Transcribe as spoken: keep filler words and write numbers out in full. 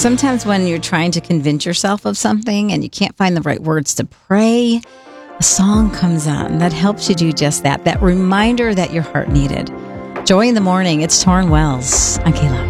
Sometimes when you're trying to convince yourself of something and you can't find the right words to pray, a song comes on that helps you do just that. That reminder that your heart needed. Joy in the Morning. It's Torrin Wells. I'm Kayla.